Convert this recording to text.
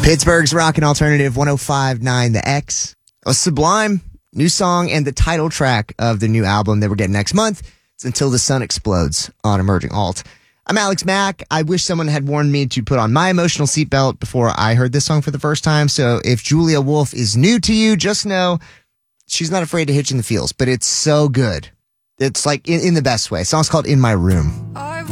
Pittsburgh's Rockin' Alternative 105.9 The X. A Sublime, new song, and the title track of the new album that we're getting next month. It's Until the Sun Explodes on Emerging Alt. I'm Alex Mack. I wish someone had warned me to put on my emotional seatbelt before I heard this song for the first time. So if Julia Wolf is new to you, just know she's not afraid to hit you in the feels, but it's so good. It's like in the best way. The song's called In My Room. I